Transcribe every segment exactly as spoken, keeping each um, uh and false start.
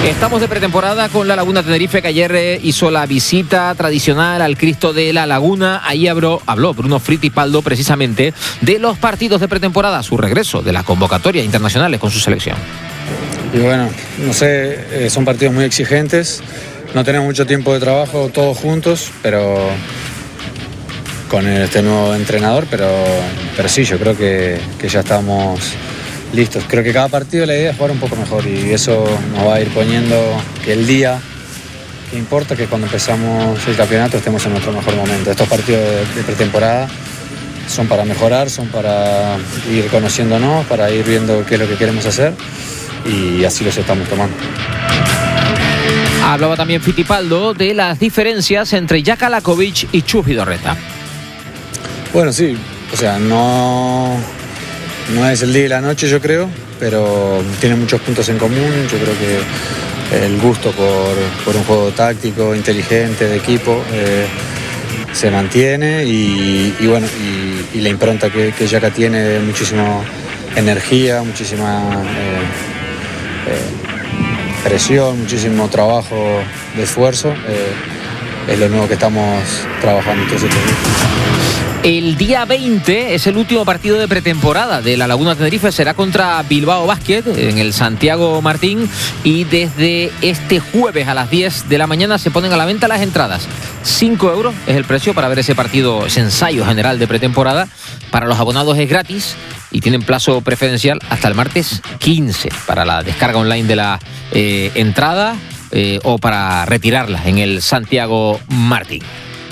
Estamos de pretemporada con la Laguna Tenerife, que ayer hizo la visita tradicional al Cristo de la Laguna. Ahí habló, habló Bruno Fittipaldo precisamente de los partidos de pretemporada, su regreso de las convocatorias internacionales con su selección. Y bueno, no sé, eh, son partidos muy exigentes, no tenemos mucho tiempo de trabajo todos juntos, pero con este nuevo entrenador, pero, pero sí, yo creo que, que ya estamos listos. Creo que cada partido la idea es jugar un poco mejor y eso nos va a ir poniendo que el día que importa, que cuando empezamos el campeonato estemos en nuestro mejor momento. Estos partidos de, de pretemporada son para mejorar, son para ir conociéndonos, para ir viendo qué es lo que queremos hacer y así los estamos tomando. Hablaba también Fittipaldo de las diferencias entre Jaka Lakovic y Chus Vidorreta. Bueno, sí, o sea, no... No es el día y la noche, yo creo, pero tiene muchos puntos en común. Yo creo que el gusto por, por un juego táctico, inteligente, de equipo, eh, se mantiene y, y bueno, y, y la impronta que, que Jaka tiene de muchísima energía, muchísima eh, eh, presión, muchísimo trabajo de esfuerzo, eh, es lo nuevo que estamos trabajando todos estos días. El día veinte es el último partido de pretemporada de la Laguna Tenerife, será contra Bilbao Basket en el Santiago Martín y desde este jueves a las diez de la mañana se ponen a la venta las entradas. cinco euros es el precio para ver ese partido, ese ensayo general de pretemporada. Para los abonados es gratis y tienen plazo preferencial hasta el martes quince para la descarga online de la eh, entrada eh, o para retirarla en el Santiago Martín.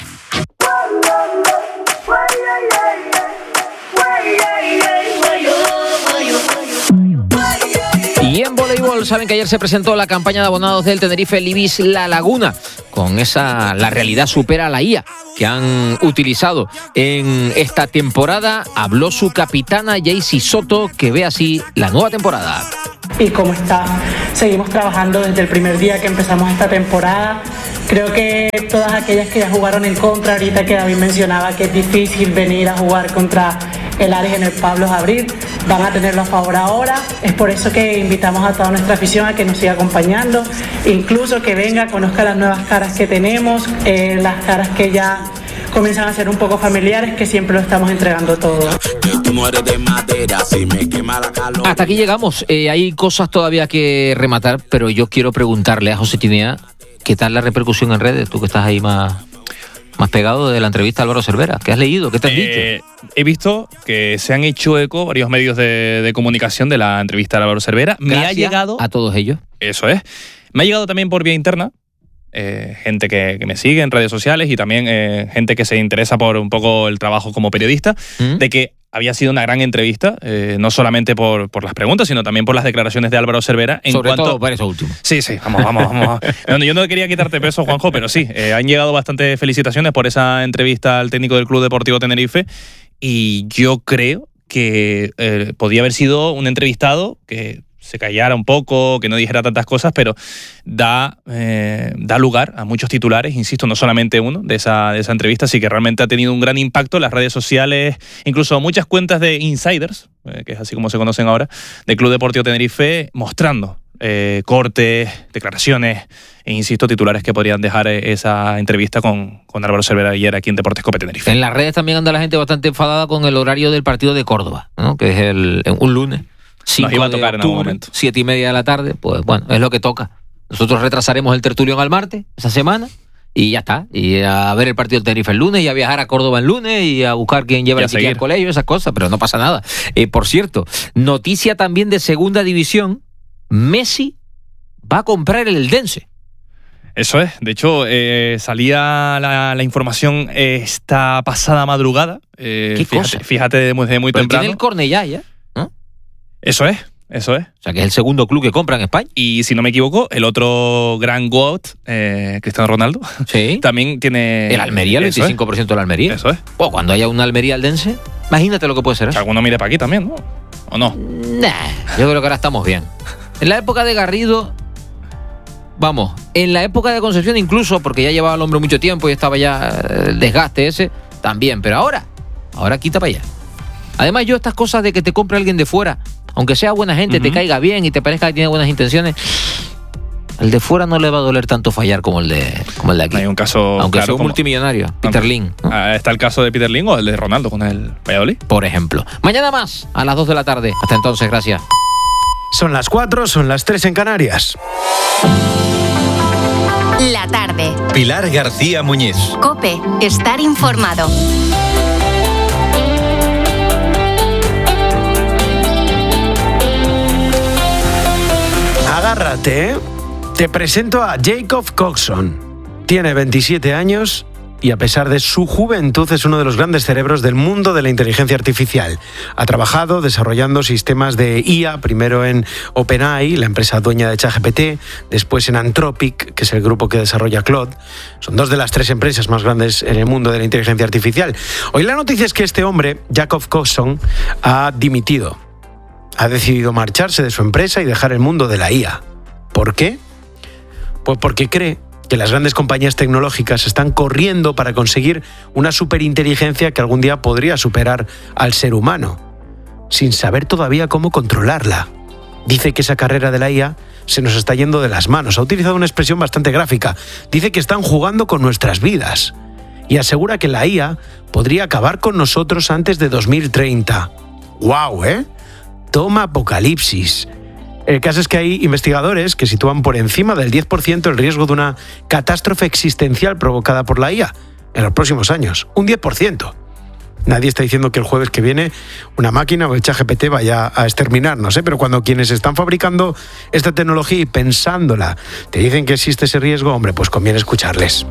Y en voleibol, saben que ayer se presentó la campaña de abonados del Tenerife Libis La Laguna. Con esa, la realidad supera a la I A que han utilizado en esta temporada. Habló su capitana Jaycee Soto, que ve así la nueva temporada. Y cómo está, seguimos trabajando desde el primer día que empezamos esta temporada. Creo que todas aquellas que ya jugaron en contra, ahorita que David mencionaba que es difícil venir a jugar contra el Ares en el Pablos Abril, van a tenerlo a favor ahora. Es por eso que invitamos a toda nuestra afición a que nos siga acompañando, incluso que venga, conozca las nuevas caras que tenemos, eh, las caras que ya comienzan a ser un poco familiares, que siempre lo estamos entregando todo. Hasta aquí llegamos. Eh, hay cosas todavía que rematar, pero yo quiero preguntarle a José Tinea, ¿qué tal la repercusión en redes? Tú que estás ahí más, más pegado de la entrevista a Álvaro Cervera. ¿Qué has leído? ¿Qué te has eh, dicho? He visto que se han hecho eco varios medios de, de comunicación de la entrevista a Álvaro Cervera. Gracias me ha llegado a todos ellos. Eso es. Me ha llegado también por vía interna. Eh, gente que, que me sigue en redes sociales y también eh, gente que se interesa por un poco el trabajo como periodista, ¿Mm? de que había sido una gran entrevista, eh, no solamente por, por las preguntas, sino también por las declaraciones de Álvaro Cervera. En Sobre cuanto... todo por eso último. Sí, sí, vamos, vamos, vamos. No, yo no quería quitarte peso, Juanjo, pero sí, eh, han llegado bastantes felicitaciones por esa entrevista al técnico del Club Deportivo Tenerife y yo creo que eh, podía haber sido un entrevistado que se callara un poco, que no dijera tantas cosas, pero da, eh, da lugar a muchos titulares, insisto, no solamente uno de esa, de esa entrevista, así que realmente ha tenido un gran impacto en las redes sociales, incluso muchas cuentas de insiders, eh, que es así como se conocen ahora, del Club Deportivo Tenerife, mostrando eh, cortes, declaraciones e, insisto, titulares que podrían dejar esa entrevista con, con Álvaro Cervera ayer aquí en Deportes Cope Tenerife. En las redes también anda la gente bastante enfadada con el horario del partido de Córdoba, ¿no? Que es el, un lunes. Nos iba a tocar en algún momento. Siete y media de la tarde, pues bueno, es lo que toca. Nosotros retrasaremos el tertulión al martes, esa semana, y ya está. Y a ver el partido del Tenerife el lunes, y a viajar a Córdoba el lunes, y a buscar quién lleva la chiquilla al colegio, esas cosas, pero no pasa nada. Eh, por cierto, noticia también de segunda división, Messi va a comprar el Eldense. Eso es, de hecho eh, salía la, la información esta pasada madrugada. Eh, ¿Qué fíjate, cosa? Fíjate de muy, de muy pero temprano. Tiene el Cornellá ya, ¿no? Eso es, eso es. O sea, que es el segundo club que compra en España. Y si no me equivoco, el otro gran GOAT, eh, Cristiano Ronaldo, sí, también tiene... El Almería, el veinticinco por ciento de la Almería. Eso es. O cuando haya un Almería Aldense, imagínate lo que puede ser. ¿eh? Que alguno mire para aquí también, ¿no? ¿O no? Nah, yo creo que ahora estamos bien. En la época de Garrido, vamos, en la época de Concepción incluso, porque ya llevaba el hombre mucho tiempo y estaba ya el desgaste ese, también. Pero ahora, ahora quita para allá. Además, yo estas cosas de que te compre alguien de fuera, aunque sea buena gente, uh-huh. te caiga bien y te parezca que tiene buenas intenciones, El de fuera no le va a doler tanto fallar como el de, como el de aquí. Hay un caso, aunque claro, sea un como, multimillonario, Peter Lim, ¿no? Está el caso de Peter Lim o el de Ronaldo con el Valladolid. Por ejemplo. Mañana más, a las dos de la tarde. Hasta entonces, gracias. Son las cuatro, son las tres en Canarias. La tarde. Pilar García Muñiz. COPE. Estar informado. Agárrate, ¿eh? Te presento a Jacob Coxon. Tiene veintisiete años y a pesar de su juventud es uno de los grandes cerebros del mundo de la inteligencia artificial. Ha trabajado desarrollando sistemas de I A, primero en OpenAI, la empresa dueña de ChatGPT, después en Anthropic, que es el grupo que desarrolla Claude. Son dos de las tres empresas más grandes en el mundo de la inteligencia artificial. Hoy la noticia es que este hombre, Jacob Coxon, ha dimitido. Ha decidido marcharse de su empresa y dejar el mundo de la I A. ¿Por qué? Pues porque cree que las grandes compañías tecnológicas están corriendo para conseguir una superinteligencia que algún día podría superar al ser humano, sin saber todavía cómo controlarla. Dice que esa carrera de la I A se nos está yendo de las manos. Ha utilizado una expresión bastante gráfica. Dice que están jugando con nuestras vidas y asegura que la I A podría acabar con nosotros antes de dos mil treinta. ¡Guau, eh! Toma apocalipsis. El caso es que hay investigadores que sitúan por encima del diez por ciento el riesgo de una catástrofe existencial provocada por la I A en los próximos años. Un diez por ciento. Nadie está diciendo que el jueves que viene una máquina o el ChatGPT vaya a exterminarnos, ¿eh? Pero cuando quienes están fabricando esta tecnología y pensándola te dicen que existe ese riesgo, hombre, pues conviene escucharles.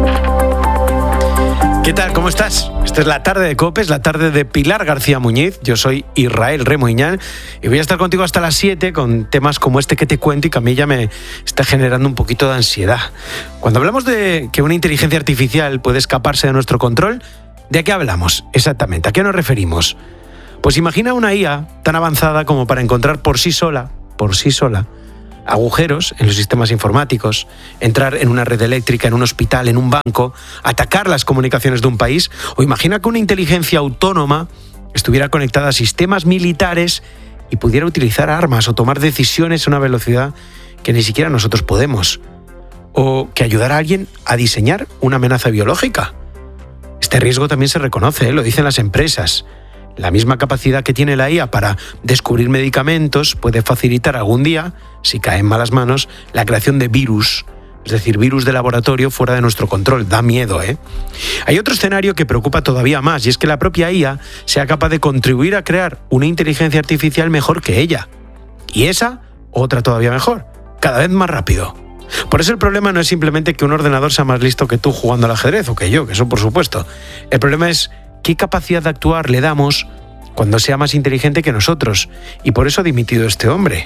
¿Qué tal? ¿Cómo estás? Esta es la tarde de COPE, es la tarde de Pilar García Muñiz. Yo soy Israel Remoiñán y voy a estar contigo hasta las siete con temas como este que te cuento y que a mí ya me está generando un poquito de ansiedad. Cuando hablamos de que una inteligencia artificial puede escaparse de nuestro control, ¿de qué hablamos exactamente? ¿A qué nos referimos? Pues imagina una I A tan avanzada como para encontrar por sí sola, por sí sola, agujeros en los sistemas informáticos, entrar en una red eléctrica, en un hospital, en un banco, atacar las comunicaciones de un país. O imagina que una inteligencia autónoma estuviera conectada a sistemas militares y pudiera utilizar armas o tomar decisiones a una velocidad que ni siquiera nosotros podemos. O que ayudara a alguien a diseñar una amenaza biológica. Este riesgo también se reconoce, ¿eh? Lo dicen las empresas. La misma capacidad que tiene la I A para descubrir medicamentos puede facilitar algún día, si cae en malas manos, la creación de virus, es decir, virus de laboratorio fuera de nuestro control. Da miedo, ¿eh? Hay otro escenario que preocupa todavía más, y es que la propia I A sea capaz de contribuir a crear una inteligencia artificial mejor que ella. Y esa, otra todavía mejor, cada vez más rápido. Por eso el problema no es simplemente que un ordenador sea más listo que tú jugando al ajedrez, o que yo, que eso por supuesto. El problema es qué capacidad de actuar le damos cuando sea más inteligente que nosotros. Y por eso ha dimitido este hombre.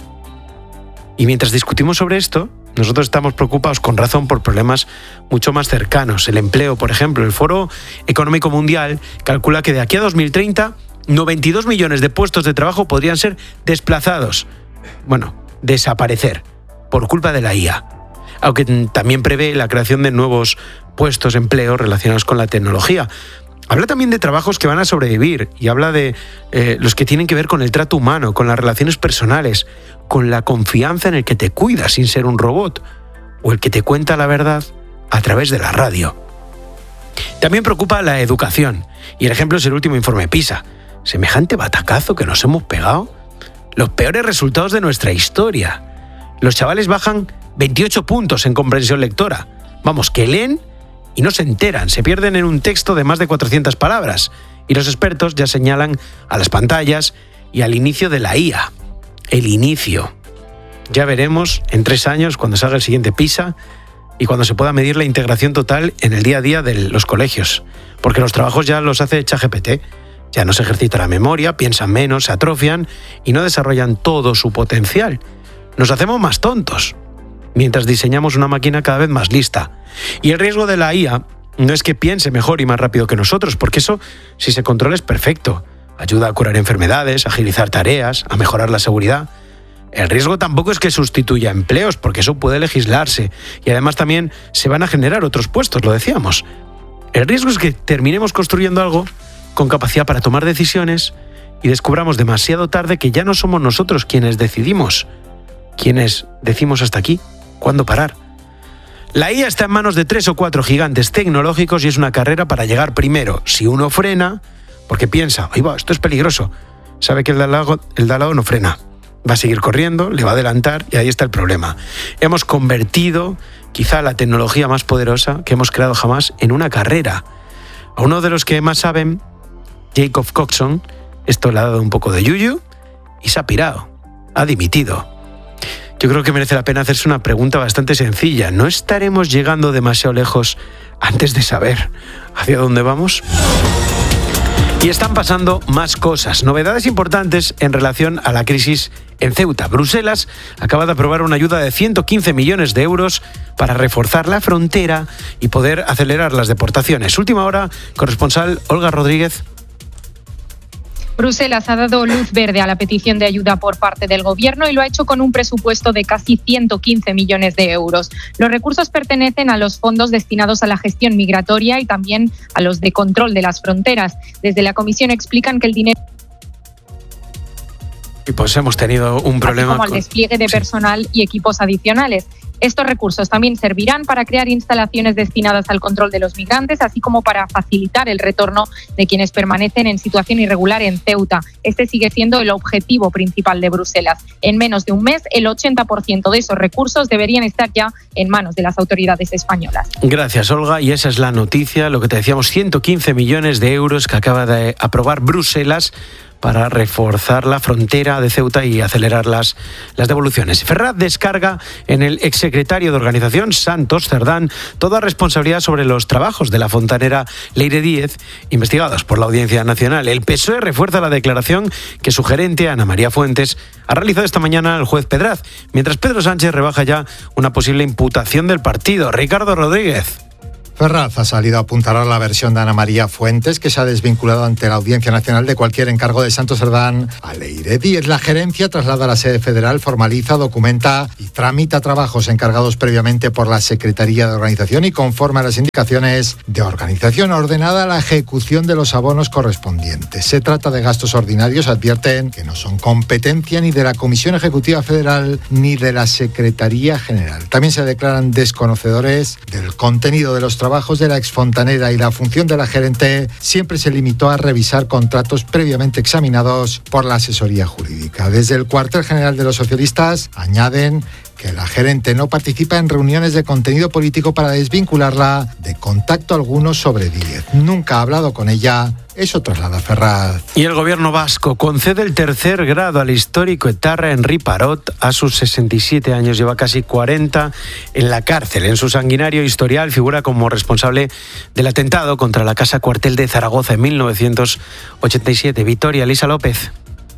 Y mientras discutimos sobre esto, nosotros estamos preocupados con razón por problemas mucho más cercanos. El empleo, por ejemplo. El Foro Económico Mundial calcula que de aquí a dos mil treinta, noventa y dos millones de puestos de trabajo podrían ser desplazados. Bueno, desaparecer por culpa de la I A. Aunque también prevé la creación de nuevos puestos de empleo relacionados con la tecnología. Habla también de trabajos que van a sobrevivir y habla de eh, los que tienen que ver con el trato humano, con las relaciones personales, con la confianza en el que te cuida sin ser un robot o el que te cuenta la verdad a través de la radio. También preocupa la educación y el ejemplo es el último informe PISA. Semejante batacazo que nos hemos pegado. Los peores resultados de nuestra historia. Los chavales bajan veintiocho puntos en comprensión lectora. Vamos, que leen y no se enteran, se pierden en un texto de más de cuatrocientas palabras. Y los expertos ya señalan a las pantallas y al inicio de la I A. El inicio. Ya veremos en tres años, cuando salga el siguiente PISA y cuando se pueda medir la integración total en el día a día de los colegios. Porque los trabajos ya los hace ChatGPT. Ya no se ejercita la memoria, piensan menos, se atrofian y no desarrollan todo su potencial. Nos hacemos más tontos mientras diseñamos una máquina cada vez más lista. Y el riesgo de la I A no es que piense mejor y más rápido que nosotros, porque eso, si se controla, es perfecto. Ayuda a curar enfermedades, a agilizar tareas, a mejorar la seguridad. El riesgo tampoco es que sustituya empleos, porque eso puede legislarse. Y además también se van a generar otros puestos, lo decíamos. El riesgo es que terminemos construyendo algo con capacidad para tomar decisiones y descubramos demasiado tarde que ya no somos nosotros quienes decidimos, quienes decimos hasta aquí ¿Cuándo parar? La I A está en manos de tres o cuatro gigantes tecnológicos y es una carrera para llegar primero. Si uno frena, porque piensa, ¡ay va, esto es peligroso!, sabe que el de al lado, el de al lado no frena. Va a seguir corriendo, le va a adelantar y ahí está el problema. Hemos convertido quizá la tecnología más poderosa que hemos creado jamás en una carrera. A uno de los que más saben, Jacob Coxon, esto le ha dado un poco de yuyu y se ha pirado, ha dimitido. Yo creo que merece la pena hacerse una pregunta bastante sencilla. ¿No estaremos llegando demasiado lejos antes de saber hacia dónde vamos? Y están pasando más cosas, novedades importantes en relación a la crisis en Ceuta. Bruselas acaba de aprobar una ayuda de ciento quince millones de euros para reforzar la frontera y poder acelerar las deportaciones. Última hora, corresponsal Olga Rodríguez. Bruselas ha dado luz verde a la petición de ayuda por parte del Gobierno y lo ha hecho con un presupuesto de casi ciento quince millones de euros. Los recursos pertenecen a los fondos destinados a la gestión migratoria y también a los de control de las fronteras. Desde la Comisión explican que el dinero... Y pues hemos tenido un problema... Así como al despliegue de personal y equipos adicionales. Estos recursos también servirán para crear instalaciones destinadas al control de los migrantes, así como para facilitar el retorno de quienes permanecen en situación irregular en Ceuta. Este sigue siendo el objetivo principal de Bruselas. En menos de un mes, el ochenta por ciento de esos recursos deberían estar ya en manos de las autoridades españolas. Gracias, Olga. Y esa es la noticia, lo que te decíamos, ciento quince millones de euros que acaba de aprobar Bruselas para reforzar la frontera de Ceuta y acelerar las, las devoluciones. Ferraz descarga en el exsecretario de Organización, Santos Cerdán, toda responsabilidad sobre los trabajos de la fontanera Leire Díez, investigados por la Audiencia Nacional. El P S O E refuerza la declaración que su gerente, Ana María Fuentes, ha realizado esta mañana al juez Pedraz, mientras Pedro Sánchez rebaja ya una posible imputación del partido. Ricardo Rodríguez. Ferraz ha salido a apuntalar la versión de Ana María Fuentes, que se ha desvinculado ante la Audiencia Nacional de cualquier encargo de Santos Cerdán a Leire Díez. La gerencia traslada a la sede federal, formaliza, documenta y tramita trabajos encargados previamente por la Secretaría de Organización y conforme a las indicaciones de organización ordenada la ejecución de los abonos correspondientes. Se trata de gastos ordinarios, advierten que no son competencia ni de la Comisión Ejecutiva Federal ni de la Secretaría General. También se declaran desconocedores del contenido de los trabajos trabajos de la exfontanera y la función de la gerente siempre se limitó a revisar contratos previamente examinados por la asesoría jurídica. Desde el cuartel general de los socialistas añaden que la gerente no participa en reuniones de contenido político para desvincularla de contacto alguno sobre Díez. Nunca ha hablado con ella. Eso traslada Ferraz. Y el gobierno vasco concede el tercer grado al histórico etarra Henri Parot a sus sesenta y siete años. Lleva casi cuarenta en la cárcel. En su sanguinario historial figura como responsable del atentado contra la Casa Cuartel de Zaragoza en mil novecientos ochenta y siete. Victoria Elisa López.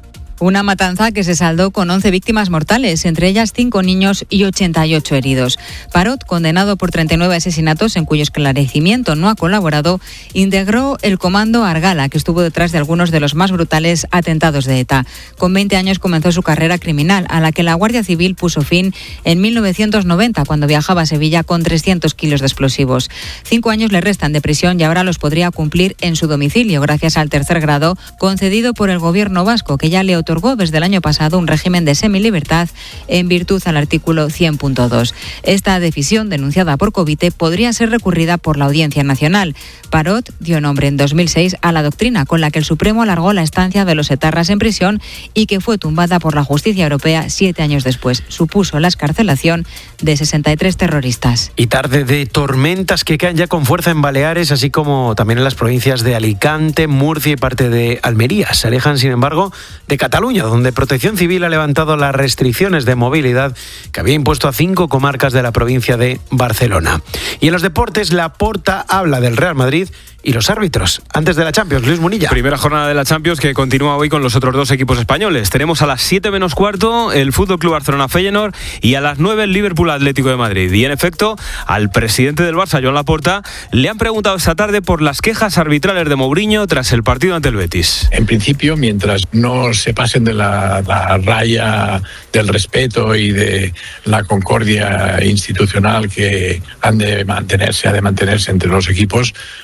Una matanza que se saldó con once víctimas mortales, entre ellas cinco niños y ochenta y ocho heridos. Parot, condenado por treinta y nueve asesinatos en cuyo esclarecimiento no ha colaborado, integró el comando Argala, que estuvo detrás de algunos de los más brutales atentados de ETA. Con veinte años comenzó su carrera criminal, a la que la Guardia Civil puso fin en mil novecientos noventa, cuando viajaba a Sevilla con trescientos kilos de explosivos. Cinco años le restan de prisión y ahora los podría cumplir en su domicilio, gracias al tercer grado concedido por el gobierno vasco, que ya le otorgó desde el año pasado un régimen de semilibertad en virtud al artículo cien punto dos. Esta decisión, denunciada por Covite, podría ser recurrida por la Audiencia Nacional. Parot dio nombre en dos mil seis a la doctrina con la que el Supremo alargó la estancia de los etarras en prisión y que fue tumbada por la justicia europea siete años después. Supuso la excarcelación de sesenta y tres terroristas. Y tarde de tormentas que caen ya con fuerza en Baleares, así como también en las provincias de Alicante, Murcia y parte de Almería. Se alejan, sin embargo, de Cataluña, donde Protección Civil ha levantado las restricciones de movilidad que había impuesto a cinco comarcas de la provincia de Barcelona. Y en los deportes, Laporta habla del Real Madrid y los árbitros. Antes de la Champions, Luis Munilla. Primera jornada de la Champions que continúa hoy con los otros dos equipos españoles. Tenemos a las siete menos cuarto el F C Barcelona Feyenoord y a las nueve el Liverpool Atlético de Madrid. Y en efecto, al presidente del Barça, Joan Laporta, le han preguntado esta tarde por las quejas arbitrales de Mourinho tras el partido ante el Betis. En principio, mientras no se pasen de la, la raya del respeto y de la concordia institucional que han de mantenerse, ha de mantenerse entre los equipos, pues no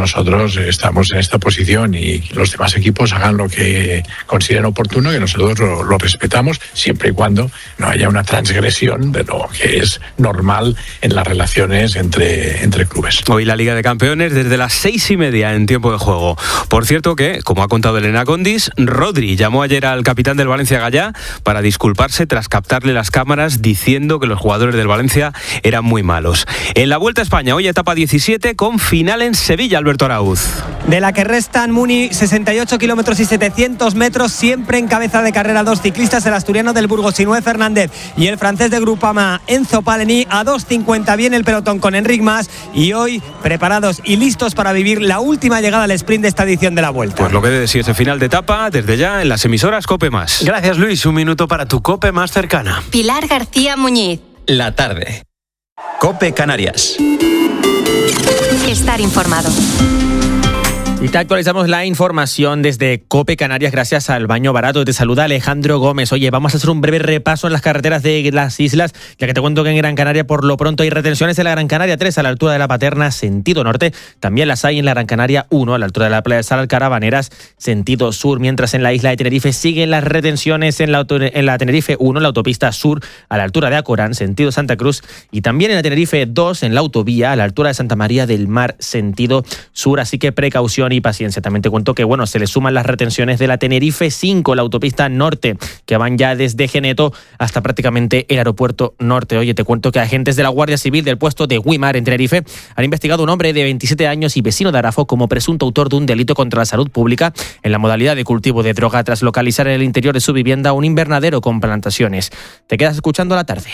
nosotros estamos en esta posición y los demás equipos hagan lo que consideren oportuno, que nosotros lo, lo respetamos siempre y cuando no haya una transgresión de lo que es normal en las relaciones entre, entre clubes. Hoy la Liga de Campeones desde las seis y media en tiempo de juego. Por cierto que, como ha contado Elena Condis, Rodri llamó ayer al capitán del Valencia Gallá para disculparse tras captarle las cámaras diciendo que los jugadores del Valencia eran muy malos. En la Vuelta a España, hoy etapa diecisiete con final en Sevilla, Alberto Arauz. De la que restan, Muni, sesenta y ocho kilómetros y setecientos metros, siempre en cabeza de carrera dos ciclistas, el asturiano del Burgos, Sinué Fernández, y el francés de Groupama, Enzo Paleni. A dos cincuenta viene el pelotón con Enric Mas, y hoy preparados y listos para vivir la última llegada al sprint de esta edición de la Vuelta. Pues lo que debe decir ese final de etapa, desde ya en las emisoras COPE Más. Gracias, Luis. Un minuto para tu COPE más cercana. Pilar García Muñiz. La tarde. COPE Canarias. Estar informado. Y te actualizamos la información desde COPE Canarias gracias al Baño Barato. Te saluda Alejandro Gómez. Oye, vamos a hacer un breve repaso en las carreteras de las islas, ya que te cuento que en Gran Canaria por lo pronto hay retenciones en la Gran Canaria tres a la altura de la Paterna, sentido norte. También las hay en la Gran Canaria uno a la altura de la playa de Sal Carabaneras, sentido sur. Mientras en la isla de Tenerife siguen las retenciones en la, auto, en la Tenerife uno, la autopista sur a la altura de Acorán, sentido Santa Cruz. Y también en la Tenerife dos en la autovía a la altura de Santa María del Mar, sentido sur. Así que precaución y paciencia. También te cuento que, bueno, se le suman las retenciones de la Tenerife cinco, la autopista norte, que van ya desde Geneto hasta prácticamente el aeropuerto norte. Oye, te cuento que agentes de la Guardia Civil del puesto de Guimar, en Tenerife, han investigado a un hombre de veintisiete años y vecino de Arafo como presunto autor de un delito contra la salud pública en la modalidad de cultivo de droga tras localizar en el interior de su vivienda un invernadero con plantaciones. Te quedas escuchando a la tarde.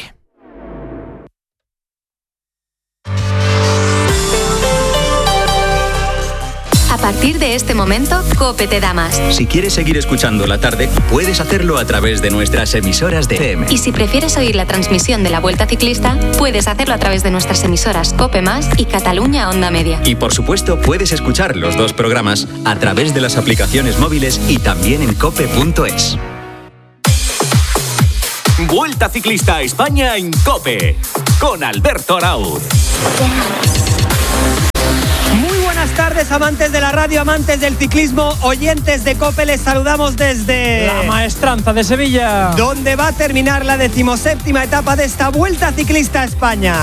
A partir de este momento, COPE te da más. Si quieres seguir escuchando La Tarde, puedes hacerlo a través de nuestras emisoras de F M. Y si prefieres oír la transmisión de la Vuelta Ciclista, puedes hacerlo a través de nuestras emisoras COPE Más y Cataluña Onda Media. Y por supuesto, puedes escuchar los dos programas a través de las aplicaciones móviles y también en cope punto es. Vuelta Ciclista a España en COPE, con Alberto Arauz. Buenas tardes, amantes de la radio, amantes del ciclismo, oyentes de COPE, les saludamos desde la Maestranza de Sevilla, donde va a terminar la decimoséptima etapa de esta Vuelta Ciclista a España.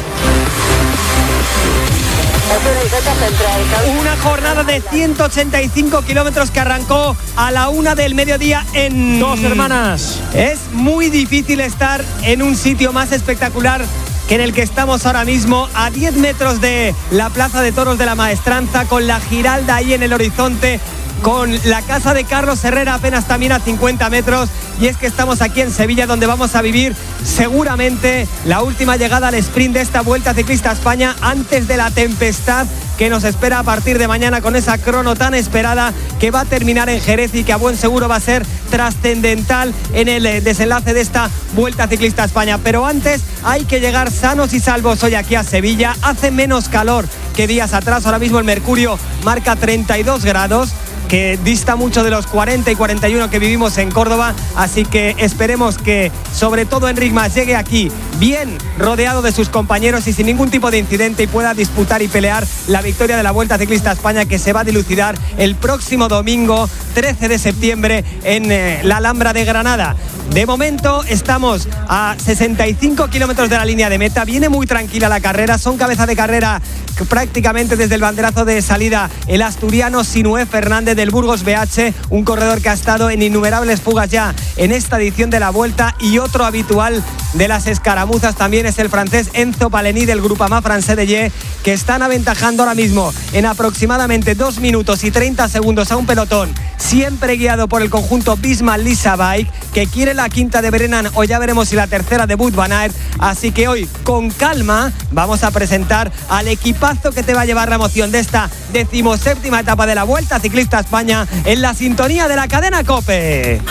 Una jornada de ciento ochenta y cinco kilómetros que arrancó a la una del mediodía en Dos Hermanas. Es muy difícil estar en un sitio más espectacular que en el que estamos ahora mismo, a diez metros de la Plaza de Toros de la Maestranza, con la Giralda ahí en el horizonte, con la casa de Carlos Herrera apenas también a cincuenta metros. Y es que estamos aquí en Sevilla, donde vamos a vivir seguramente la última llegada al sprint de esta Vuelta Ciclista a España antes de la tempestad que nos espera a partir de mañana, con esa crono tan esperada que va a terminar en Jerez y que a buen seguro va a ser trascendental en el desenlace de esta Vuelta Ciclista a España. Pero antes hay que llegar sanos y salvos hoy aquí a Sevilla. Hace menos calor que días atrás. Ahora mismo el mercurio marca treinta y dos grados, que dista mucho de los cuarenta y cuarenta y uno que vivimos en Córdoba, así que esperemos que sobre todo Enric Mas llegue aquí bien rodeado de sus compañeros y sin ningún tipo de incidente, y pueda disputar y pelear la victoria de la Vuelta Ciclista a España, que se va a dilucidar el próximo domingo trece de septiembre en eh, la Alhambra de Granada. De momento estamos a sesenta y cinco kilómetros de la línea de meta. Viene muy tranquila la carrera. Son cabeza de carrera prácticamente desde el banderazo de salida el asturiano Sinué Fernández del Burgos B H, un corredor que ha estado en innumerables fugas ya en esta edición de la Vuelta, y otro habitual de las escaramuzas también es el francés Enzo Paleni del Groupama Francés de Ye, que están aventajando ahora mismo en aproximadamente dos minutos y treinta segundos a un pelotón siempre guiado por el conjunto Bismarck Lisa Bike, que quiere la quinta de Brennan, o ya veremos si la tercera de Wout van Aert. Así que hoy, con calma, vamos a presentar al equipazo que te va a llevar la emoción de esta decimoséptima etapa de la Vuelta Ciclista a España, en la sintonía de la cadena COPE.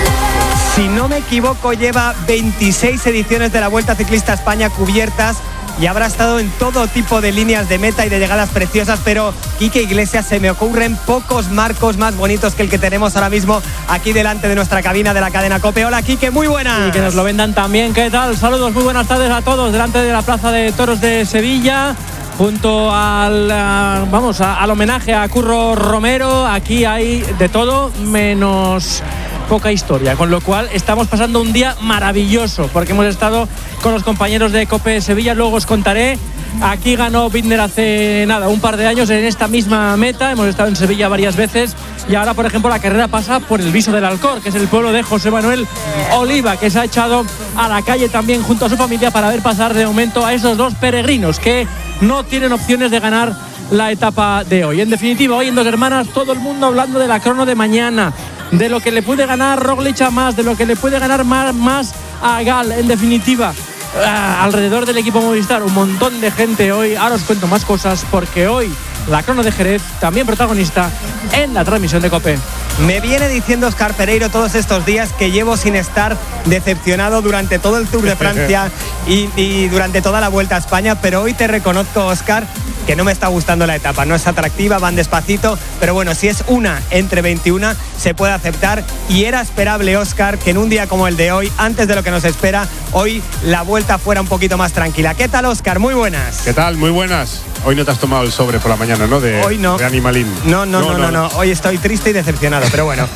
Si no me equivoco, lleva veintiséis ediciones de la Vuelta Ciclista a España cubiertas y habrá estado en todo tipo de líneas de meta y de llegadas preciosas, pero Quique Iglesias, se me ocurren pocos marcos más bonitos que el que tenemos ahora mismo aquí delante de nuestra cabina de la cadena COPE. Hola Quique, muy buenas. Y que nos lo vendan también. ¿Qué tal? Saludos, muy buenas tardes a todos delante de la Plaza de Toros de Sevilla. Junto al, uh, vamos, a, al homenaje a Curro Romero, aquí hay de todo menos poca historia, con lo cual estamos pasando un día maravilloso, porque hemos estado con los compañeros de COPE Sevilla, luego os contaré. Aquí ganó Binder hace nada, un par de años en esta misma meta, hemos estado en Sevilla varias veces y ahora, por ejemplo, la carrera pasa por el Viso del Alcor, que es el pueblo de José Manuel Oliva, que se ha echado a la calle también junto a su familia para ver pasar de momento a esos dos peregrinos que no tienen opciones de ganar la etapa de hoy. En definitiva, hoy en Dos Hermanas todo el mundo hablando de la crono de mañana, de lo que le puede ganar Roglic a más, de lo que le puede ganar más, más a Gal. En definitiva, Uh, alrededor del equipo Movistar un montón de gente hoy. Ahora os cuento más cosas porque hoy la crono de Jerez también protagonista en la transmisión de COPE. Me viene diciendo Óscar Pereiro todos estos días que llevo sin estar decepcionado durante todo el Tour de Francia y, y durante toda la Vuelta a España, pero hoy te reconozco, Óscar, que no me está gustando la etapa, no es atractiva, van despacito, pero bueno, si es una entre veintiuno se puede aceptar y era esperable, Óscar, que en un día como el de hoy, antes de lo que nos espera, hoy la Vuelta fuera un poquito más tranquila. ¿Qué tal, Óscar? Muy buenas. ¿Qué tal? Muy buenas. Hoy no te has tomado el sobre por la mañana, ¿no? De, hoy no. De Animalín. No no no, no, no, no, no. Hoy estoy triste y decepcionado, pero bueno.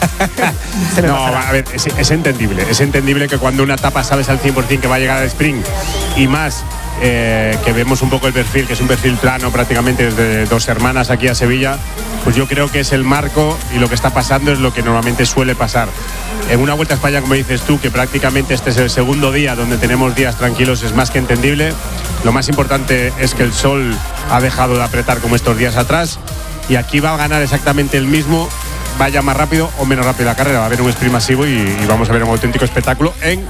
Se me no, pasará. a ver, es, es entendible. Es entendible que cuando una etapa sabes al cien por ciento que va a llegar al sprint y más eh, que vemos un poco el perfil, que es un perfil plano prácticamente desde Dos Hermanas aquí a Sevilla, pues yo creo que es el marco y lo que está pasando es lo que normalmente suele pasar. En una Vuelta a España, como dices tú, que prácticamente este es el segundo día donde tenemos días tranquilos, es más que entendible. Lo más importante es que el sol ha dejado de apretar como estos días atrás y aquí va a ganar exactamente el mismo, vaya más rápido o menos rápido la carrera. Va a haber un sprint masivo y, y vamos a ver un auténtico espectáculo en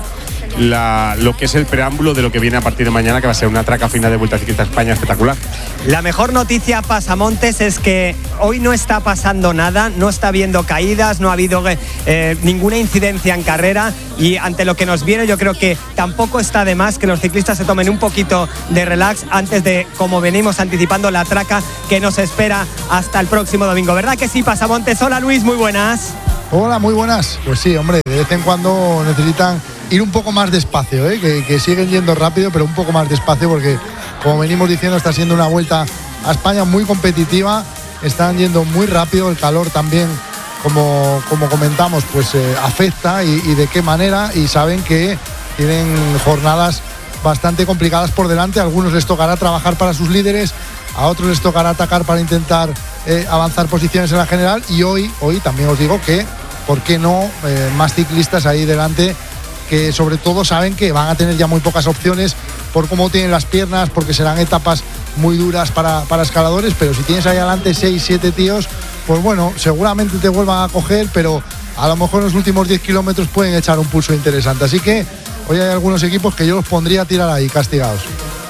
La, lo que es el preámbulo de lo que viene a partir de mañana, que va a ser una traca final de Vuelta Ciclista España espectacular. La mejor noticia, Pasamontes, es que hoy no está pasando nada, no está habiendo caídas, no ha habido eh, ninguna incidencia en carrera y ante lo que nos viene yo creo que tampoco está de más que los ciclistas se tomen un poquito de relax antes de, como venimos anticipando, la traca que nos espera hasta el próximo domingo. ¿Verdad que sí, Pasamontes? Hola Luis, muy buenas. Hola, muy buenas. Pues sí, hombre, de vez en cuando necesitan ir un poco más despacio, ¿eh? que, que siguen yendo rápido, pero un poco más despacio porque, como venimos diciendo, está siendo una Vuelta a España muy competitiva, están yendo muy rápido, el calor también, como, como comentamos, pues eh, afecta y, y de qué manera, y saben que tienen jornadas bastante complicadas por delante. A algunos les tocará trabajar para sus líderes, a otros les tocará atacar para intentar eh, avanzar posiciones en la general, y hoy, hoy también os digo que, ¿por qué no? Eh, más ciclistas ahí delante que sobre todo saben que van a tener ya muy pocas opciones por cómo tienen las piernas, porque serán etapas muy duras para, para escaladores, pero si tienes ahí adelante seis, siete tíos, pues bueno, seguramente te vuelvan a coger, pero a lo mejor en los últimos diez kilómetros pueden echar un pulso interesante. Así que hoy hay algunos equipos que yo los pondría a tirar ahí castigados.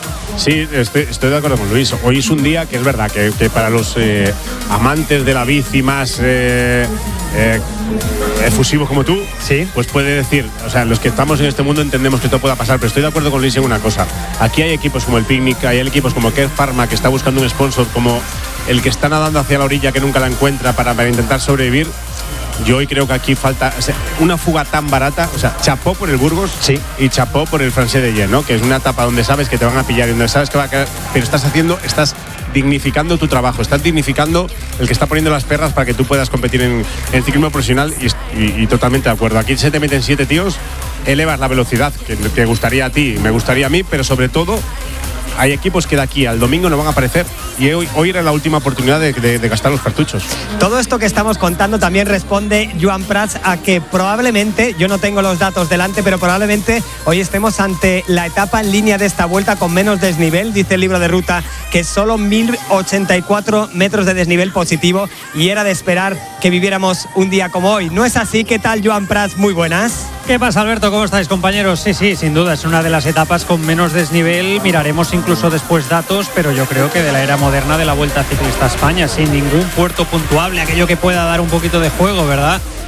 Sí, estoy, estoy de acuerdo con Luis. Hoy es un día que es verdad que, que para los eh, amantes de la bici más eh, eh, efusivos como tú, sí, pues puede decir, o sea, los que estamos en este mundo entendemos que esto pueda pasar, pero estoy de acuerdo con Luis en una cosa. Aquí hay equipos como el Picnic, hay equipos como Kev Pharma, que está buscando un sponsor, como el que está nadando hacia la orilla que nunca la encuentra para, para intentar sobrevivir. Yo hoy creo que aquí falta, o sea, una fuga tan barata, o sea, chapó por el Burgos, sí, y chapó por el Francés de Yen, ¿no? Que es una etapa donde sabes que te van a pillar y donde sabes que va a caer, pero estás haciendo, estás dignificando tu trabajo, estás dignificando el que está poniendo las perras para que tú puedas competir en el ciclismo profesional y, y, y totalmente de acuerdo. Aquí se te meten siete tíos, elevas la velocidad que te gustaría a ti, me gustaría a mí, pero sobre todo hay equipos que de aquí al domingo no van a aparecer y hoy, hoy era la última oportunidad de, de, de gastar los cartuchos. Todo esto que estamos contando también responde Joan Prats a que probablemente, yo no tengo los datos delante, pero probablemente hoy estemos ante la etapa en línea de esta Vuelta con menos desnivel. Dice el libro de ruta que solo mil ochenta y cuatro metros de desnivel positivo y era de esperar que viviéramos un día como hoy. ¿No es así? ¿Qué tal, Joan Prats? Muy buenas. ¿Qué pasa, Alberto? ¿Cómo estáis, compañeros? Sí, sí, sin duda, es una de las etapas con menos desnivel. Miraremos incluso después datos, pero yo creo que de la era moderna de la Vuelta Ciclista a España, sin ningún puerto puntuable, aquello que pueda dar un poquito de juego, ¿verdad?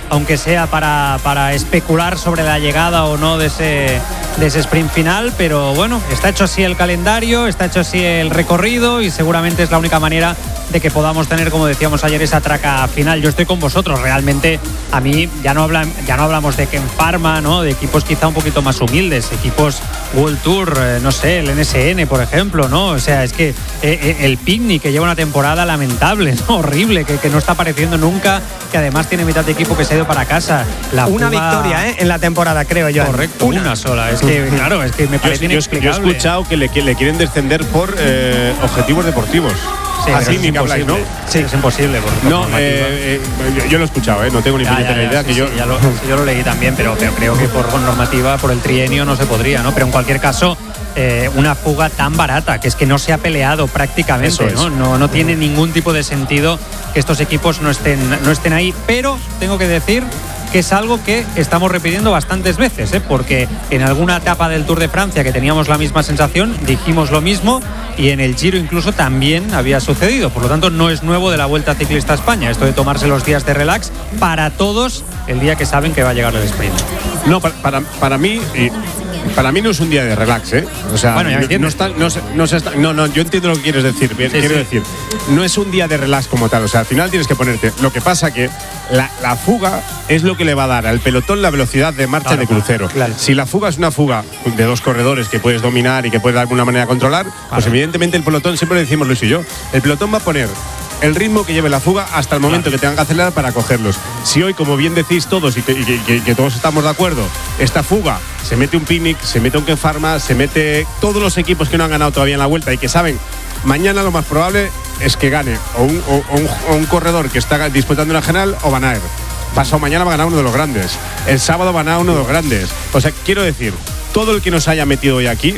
aunque sea para, para especular sobre la llegada o no de ese, de ese sprint final, pero bueno, está hecho así el calendario, está hecho así el recorrido y seguramente es la única manera de que podamos tener, como decíamos ayer, esa traca final. Yo estoy con vosotros, realmente a mí ya no, hablan, ya no hablamos de Ken Pharma, ¿no? De equipos quizá un poquito más humildes, equipos World Tour, eh, no sé, el N S N, por ejemplo, ¿no? O sea, es que eh, el Picnic, que lleva una temporada lamentable, ¿no? Horrible, que, que no está apareciendo nunca, que además tiene mitad de equipo que se ha ido para casa. La una fuga... victoria, ¿eh? En la temporada, creo yo. Correcto, una, una sola. Es que, claro, es que me parece yo, inexplicable. Yo he escuchado que le, que le quieren descender por eh, objetivos deportivos. Sí, así ni que habláis, ¿no? Sí, es imposible. No, eh, eh, yo, yo lo he escuchado, ¿eh? No tengo ni puñetera idea. Sí, que sí, yo... Ya lo, yo lo leí también, pero, pero creo que por normativa, por el trienio, no se podría, ¿no? Pero en cualquier caso, eh, una fuga tan barata, que es que no se ha peleado prácticamente, es. ¿no? No, no tiene ningún tipo de sentido que estos equipos no estén, no estén ahí, pero tengo que decir que es algo que estamos repitiendo bastantes veces, ¿eh? Porque en alguna etapa del Tour de Francia que teníamos la misma sensación, dijimos lo mismo, y en el Giro incluso también había sucedido. Por lo tanto, no es nuevo de la Vuelta Ciclista a España, esto de tomarse los días de relax para todos el día que saben que va a llegar el sprint. No, para, para, para mí... Y... Para mí no es un día de relax, ¿eh? O sea, bueno, ya no, no, está, no, no, se está, no, no, yo entiendo lo que quieres decir. Sí, quiero sí. decir, no es un día de relax como tal. O sea, al final tienes que ponerte. Lo que pasa que la, la fuga es lo que le va a dar al pelotón la velocidad de marcha claro, de crucero. Claro. Si la fuga es una fuga de dos corredores que puedes dominar y que puedes de alguna manera controlar, claro. pues evidentemente el pelotón, siempre lo decimos Luis y yo, el pelotón va a poner el ritmo que lleve la fuga hasta el momento claro. que tengan que acelerar para cogerlos. Si hoy, como bien decís todos y que, y que, que, que todos estamos de acuerdo, esta fuga se mete un Picnic, se mete un Ken Pharma, se mete todos los equipos que no han ganado todavía en la Vuelta y que saben, mañana lo más probable es que gane o un, o, o un, o un corredor que está disputando una general o Van Aert. Pasado mañana va a ganar uno de los grandes. El sábado va a ganar uno de los grandes. O sea, quiero decir, todo el que nos haya metido hoy aquí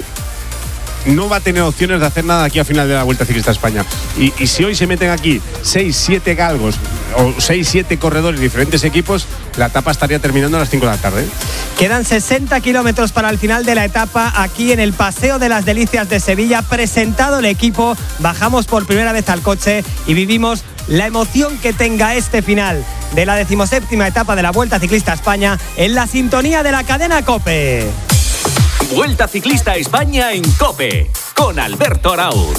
no va a tener opciones de hacer nada aquí a final de la Vuelta Ciclista a España. Y, y si hoy se meten aquí seis, siete galgos o seis, siete corredores de diferentes equipos, la etapa estaría terminando a las cinco de la tarde. Quedan sesenta kilómetros para el final de la etapa aquí en el Paseo de las Delicias de Sevilla. Presentado el equipo, bajamos por primera vez al coche y vivimos la emoción que tenga este final de la decimoséptima etapa de la Vuelta Ciclista a España en la sintonía de la cadena COPE. Vuelta Ciclista a España en COPE, con Alberto Arauz.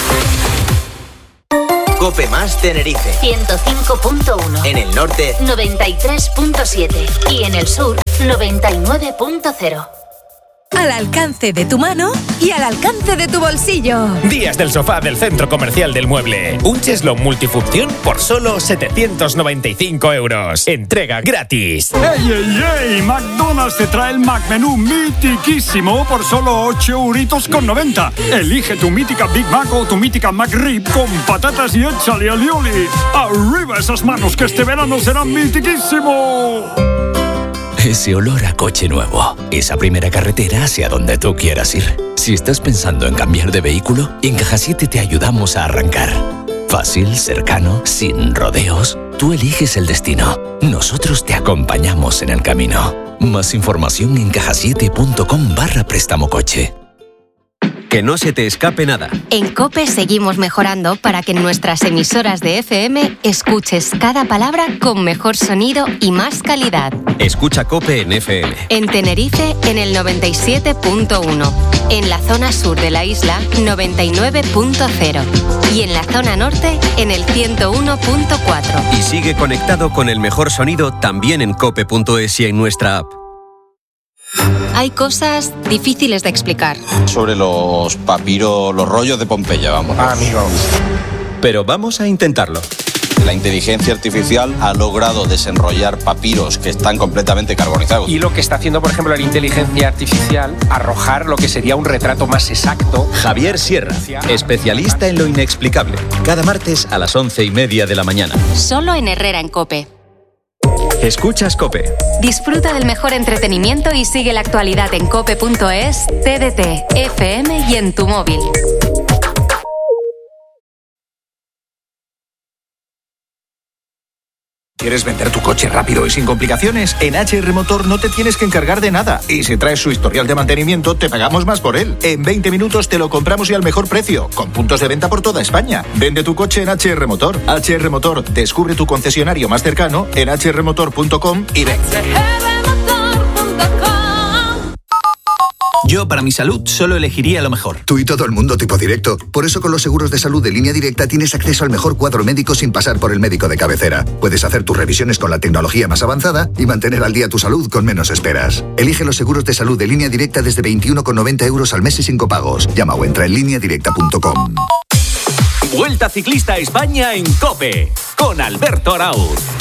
COPE más Tenerife. ciento cinco punto uno. En el norte, noventa y tres punto siete. Y en el sur, noventa y nueve punto cero. Al alcance de tu mano y al alcance de tu bolsillo. Días del sofá del Centro Comercial del Mueble. Un cheslón multifunción por solo setecientos noventa y cinco euros. Entrega gratis. ¡Ey, ey, ey! McDonald's te trae el McMenú mitiquísimo por solo ocho euritos con noventa. Elige tu mítica Big Mac o tu mítica McRib con patatas y échale alioli. ¡Arriba esas manos que este verano serán mitiquísimo! Ese olor a coche nuevo. Esa primera carretera hacia donde tú quieras ir. Si estás pensando en cambiar de vehículo, en Caja siete te ayudamos a arrancar. Fácil, cercano, sin rodeos. Tú eliges el destino. Nosotros te acompañamos en el camino. Más información en cajasiete.com barra préstamo coche. Que no se te escape nada. En COPE seguimos mejorando para que en nuestras emisoras de F M escuches cada palabra con mejor sonido y más calidad. Escucha COPE en F M. En Tenerife, en el noventa y siete punto uno. En la zona sur de la isla, noventa y nueve punto cero. Y en la zona norte, en el ciento uno punto cuatro. Y sigue conectado con el mejor sonido también en cope punto es y en nuestra app. Hay cosas difíciles de explicar. Sobre los papiros, los rollos de Pompeya, vamos. Ah, amigo. Pero vamos a intentarlo. La inteligencia artificial ha logrado desenrollar papiros que están completamente carbonizados. Y lo que está haciendo, por ejemplo, la inteligencia artificial, arrojar lo que sería un retrato más exacto. Javier Sierra, especialista en lo inexplicable. Cada martes a las once y media de la mañana. Solo en Herrera en COPE. Escuchas COPE. Disfruta del mejor entretenimiento y sigue la actualidad en cope punto es, T D T, F M y en tu móvil. ¿Quieres vender tu coche rápido y sin complicaciones? En H R Motor no te tienes que encargar de nada. Y si traes su historial de mantenimiento, te pagamos más por él. En veinte minutos te lo compramos y al mejor precio, con puntos de venta por toda España. Vende tu coche en H R Motor. H R Motor, descubre tu concesionario más cercano en h r motor punto com y ven. Yo, para mi salud, solo elegiría lo mejor. Tú y todo el mundo tipo directo. Por eso con los seguros de salud de Línea Directa tienes acceso al mejor cuadro médico sin pasar por el médico de cabecera. Puedes hacer tus revisiones con la tecnología más avanzada y mantener al día tu salud con menos esperas. Elige los seguros de salud de Línea Directa desde veintiuno con noventa euros al mes y sin copagos. Llama o entra en línea directa punto com. Vuelta Ciclista a España en COPE con Alberto Arauz.